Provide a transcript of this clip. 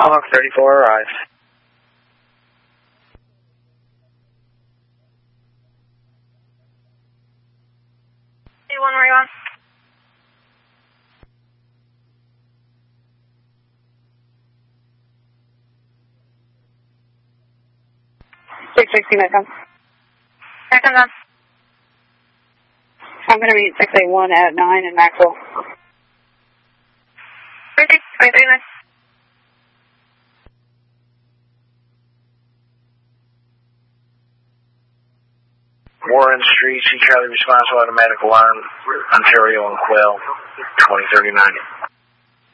Hawk 34 arrives. One, where are you on? Metcon. Metcon's on. I'm going to meet 681 at 9 in Maxwell. 23 minutes. Warren Street, C. Charlie response automatic alarm, Ontario and Quail, 2039.